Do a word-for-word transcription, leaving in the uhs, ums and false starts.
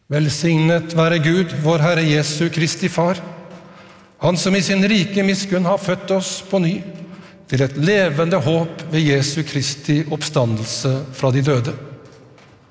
Velsignet være Gud, vår Herre Jesu Kristi Far, han som i sin rike miskunn har født oss på ny, til et levende håp ved Jesu Kristi oppstandelse fra de døde,